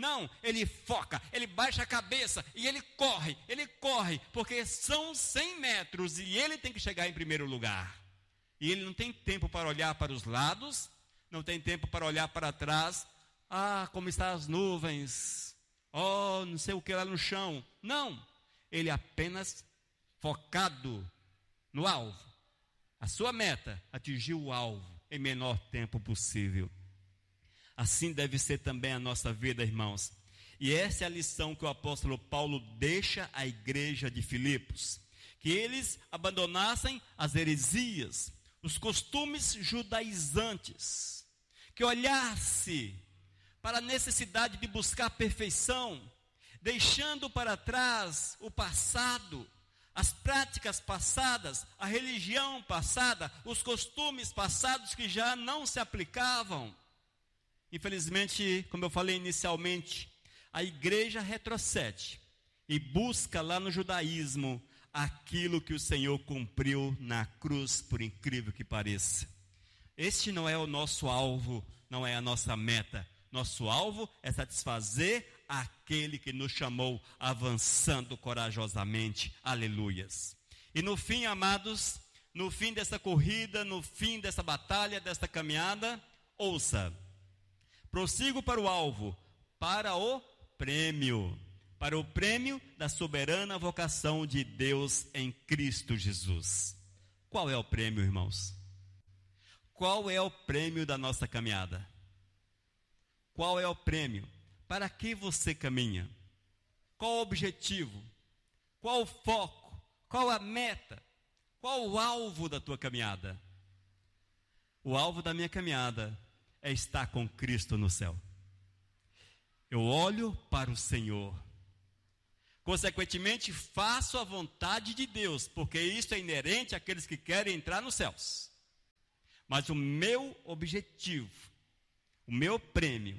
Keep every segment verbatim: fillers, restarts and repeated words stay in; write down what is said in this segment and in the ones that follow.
Não, ele foca, ele baixa a cabeça e ele corre, ele corre, porque são cem metros e ele tem que chegar em primeiro lugar. E ele não tem tempo para olhar para os lados, não tem tempo para olhar para trás. Ah, como estão as nuvens, oh, não sei o que lá no chão. Não, ele apenas focado no alvo. A sua meta, atingir o alvo em menor tempo possível. Assim deve ser também a nossa vida, irmãos. E essa é a lição que o apóstolo Paulo deixa à igreja de Filipos. Que eles abandonassem as heresias, os costumes judaizantes. Que olhasse para a necessidade de buscar perfeição, deixando para trás o passado, as práticas passadas, a religião passada, os costumes passados que já não se aplicavam. Infelizmente, como eu falei inicialmente, a igreja retrocede e busca lá no judaísmo aquilo que o Senhor cumpriu na cruz, por incrível que pareça. Este não é o nosso alvo, não é a nossa meta. Nosso alvo é satisfazer aquele que nos chamou, avançando corajosamente. Aleluias. E no fim, amados, no fim dessa corrida, no fim dessa batalha, desta caminhada, ouça. Prossigo para o alvo, para o prêmio. Para o prêmio da soberana vocação de Deus em Cristo Jesus. Qual é o prêmio, irmãos? Qual é o prêmio da nossa caminhada? Qual é o prêmio? Para que você caminha? Qual o objetivo? Qual o foco? Qual a meta? Qual o alvo da tua caminhada? O alvo da minha caminhada é estar com Cristo no céu. Eu olho para o Senhor. Consequentemente, faço a vontade de Deus, porque isso é inerente àqueles que querem entrar nos céus. Mas o meu objetivo, o meu prêmio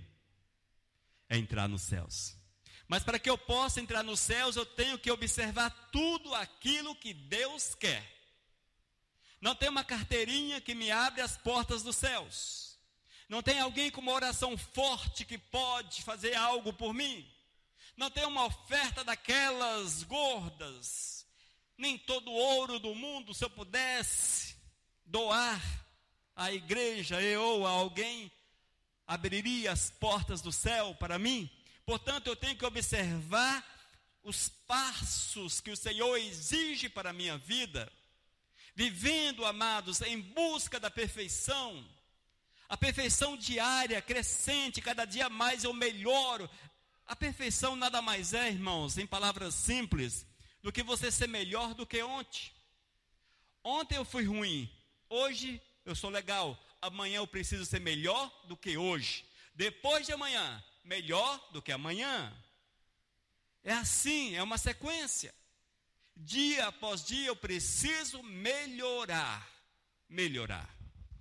é entrar nos céus. Mas para que eu possa entrar nos céus, eu tenho que observar tudo aquilo que Deus quer. Não tem uma carteirinha que me abre as portas dos céus. Não tem alguém com uma oração forte que pode fazer algo por mim. Não tem uma oferta daquelas gordas. Nem todo o ouro do mundo, se eu pudesse doar à igreja e ou a alguém, abriria as portas do céu para mim. Portanto, eu tenho que observar os passos que o Senhor exige para a minha vida, vivendo, amados, em busca da perfeição, a perfeição diária, crescente, cada dia mais eu melhoro. A perfeição nada mais é, irmãos, em palavras simples, do que você ser melhor do que ontem. Ontem eu fui ruim, hoje eu sou legal, amanhã eu preciso ser melhor do que hoje, depois de amanhã, melhor do que amanhã. É assim, é uma sequência. Dia após dia eu preciso melhorar, melhorar.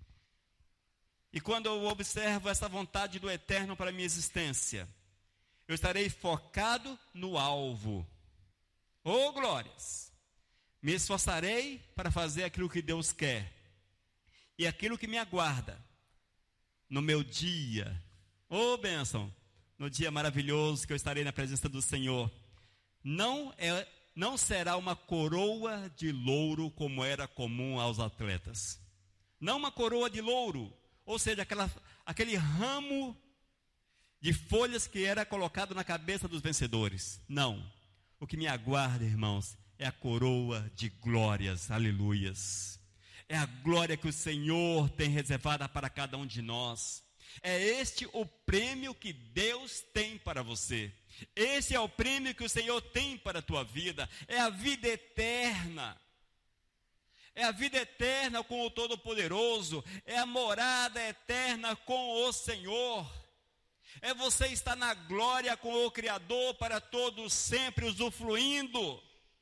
E quando eu observo essa vontade do Eterno para a minha existência, eu estarei focado no alvo. Oh, glórias! Me esforçarei para fazer aquilo que Deus quer. E aquilo que me aguarda no meu dia. Oh, bênção! No dia maravilhoso que eu estarei na presença do Senhor. Não, é, não será uma coroa de louro como era comum aos atletas. Não uma coroa de louro. Ou seja, aquela, aquele ramo de folhas que era colocado na cabeça dos vencedores. Não. O que me aguarda, irmãos, é a coroa de glórias. Aleluias. É a glória que o Senhor tem reservada para cada um de nós. É este o prêmio que Deus tem para você. Esse é o prêmio que o Senhor tem para a tua vida. É a vida eterna. É a vida eterna com o Todo-Poderoso. É a morada eterna com o Senhor. É você estar na glória com o Criador para todos sempre, usufruindo.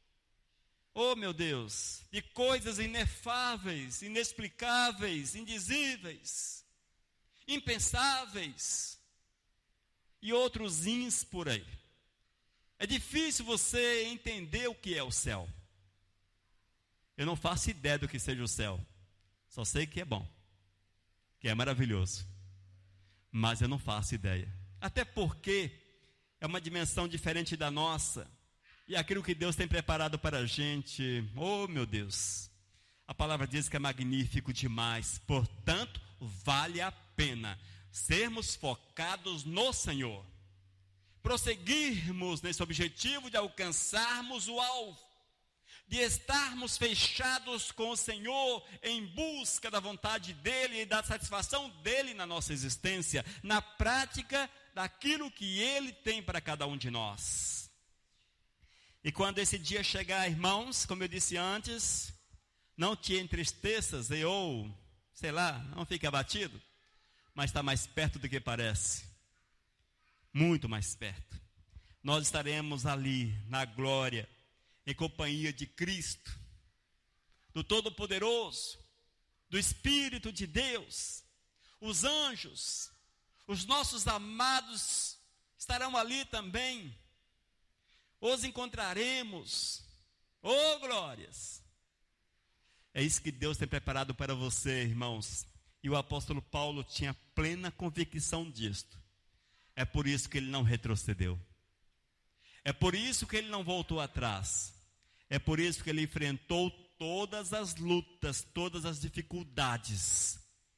Oh, meu Deus, de coisas inefáveis, inexplicáveis, indizíveis, impensáveis e outros ins por aí. É difícil você entender o que é o céu. Eu não faço ideia do que seja o céu, só sei que é bom, que é maravilhoso, mas eu não faço ideia. Até porque é uma dimensão diferente da nossa. E aquilo que Deus tem preparado para a gente, oh meu Deus, a palavra diz que é magnífico demais. Portanto, vale a pena sermos focados no Senhor, prosseguirmos nesse objetivo de alcançarmos o alvo, de estarmos fechados com o Senhor em busca da vontade dEle e da satisfação dEle na nossa existência, na prática daquilo que Ele tem para cada um de nós. E quando esse dia chegar, irmãos, como eu disse antes, não te entristeças e ou, sei lá, não fique abatido, mas está mais perto do que parece, muito mais perto. Nós estaremos ali na glória, em companhia de Cristo, do Todo-Poderoso, do Espírito de Deus. Os anjos, os nossos amados estarão ali também. Os encontraremos. Oh, glórias! É isso que Deus tem preparado para você, irmãos. E o apóstolo Paulo tinha plena convicção disto. É por isso que ele não retrocedeu. É por isso que ele não voltou atrás. É por isso que ele enfrentou todas as lutas, todas as dificuldades.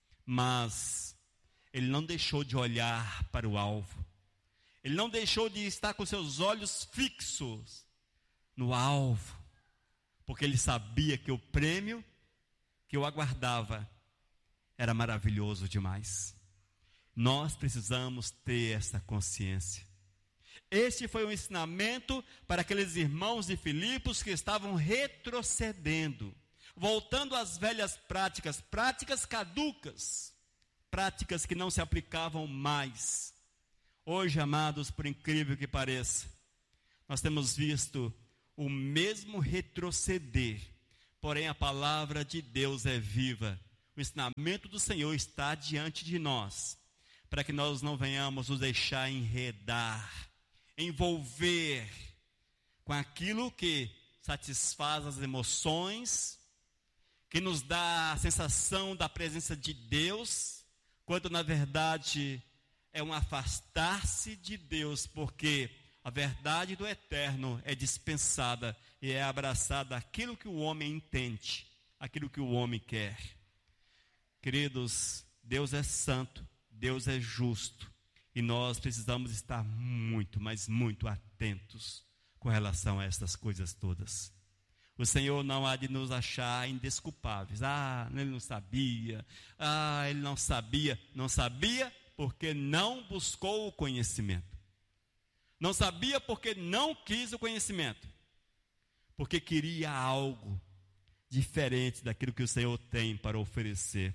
Mas ele não deixou de olhar para o alvo. Ele não deixou de estar com seus olhos fixos no alvo. Porque ele sabia que o prêmio que o aguardava era maravilhoso demais. Nós precisamos ter essa consciência. Este foi um ensinamento para aqueles irmãos de Filipos que estavam retrocedendo, voltando às velhas práticas, práticas caducas, práticas que não se aplicavam mais. Hoje, amados, por incrível que pareça, nós temos visto o mesmo retroceder, porém a palavra de Deus é viva. O ensinamento do Senhor está diante de nós, para que nós não venhamos nos deixar enredar, envolver com aquilo que satisfaz as emoções, que nos dá a sensação da presença de Deus, quando na verdade é um afastar-se de Deus, porque a verdade do eterno é dispensada e é abraçada aquilo que o homem entende, aquilo que o homem quer. Queridos, Deus é santo, Deus é justo. E nós precisamos estar muito, mas muito atentos com relação a essas coisas todas. O Senhor não há de nos achar indesculpáveis. Ah, ele não sabia. Ah, ele não sabia. Não sabia porque não buscou o conhecimento. Não sabia porque não quis o conhecimento. Porque queria algo diferente daquilo que o Senhor tem para oferecer.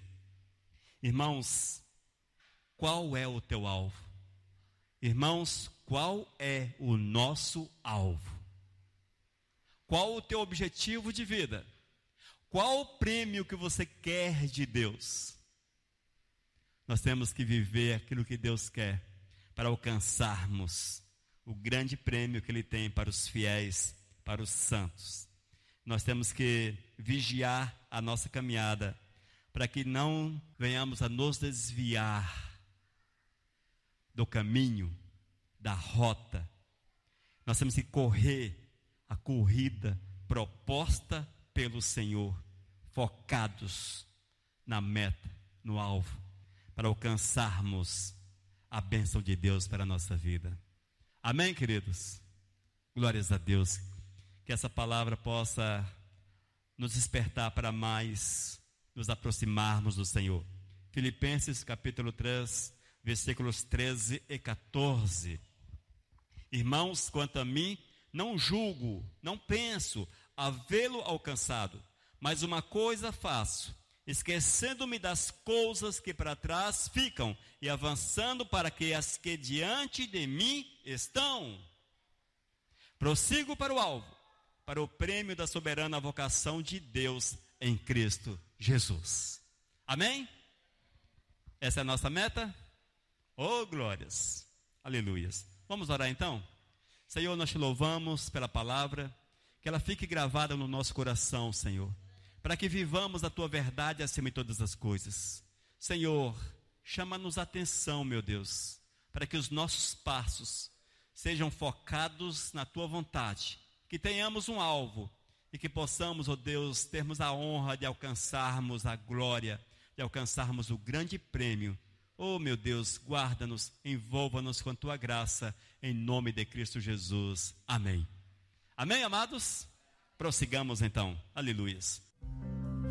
Irmãos, qual é o teu alvo? Irmãos, qual é o nosso alvo? Qual o teu objetivo de vida? Qual o prêmio que você quer de Deus? Nós temos que viver aquilo que Deus quer para alcançarmos o grande prêmio que Ele tem para os fiéis, para os santos. Nós temos que vigiar a nossa caminhada para que não venhamos a nos desviar do caminho, da rota. Nós temos que correr a corrida proposta pelo Senhor, focados na meta, no alvo, para alcançarmos a bênção de Deus para a nossa vida. Amém, queridos? Glórias a Deus. Que essa palavra possa nos despertar para mais nos aproximarmos do Senhor. Filipenses capítulo três, versículos treze e quatorze. Irmãos, quanto a mim, não julgo, não penso havê-lo alcançado, mas uma coisa faço, esquecendo-me das coisas que para trás ficam e avançando para que as que diante de mim estão. Prossigo para o alvo, para o prêmio da soberana vocação de Deus em Cristo Jesus. Amém? Essa é a nossa meta? Oh, glórias, aleluias. Vamos orar então? Senhor, nós te louvamos pela palavra, que ela fique gravada no nosso coração, Senhor, para que vivamos a tua verdade acima de todas as coisas. Senhor, chama-nos a atenção, meu Deus, para que os nossos passos sejam focados na tua vontade, que tenhamos um alvo e que possamos, ó Deus, termos a honra de alcançarmos a glória, de alcançarmos o grande prêmio. Oh, meu Deus, guarda-nos, envolva-nos com a tua graça, em nome de Cristo Jesus. Amém. Amém, amados? Prossigamos então. Aleluias.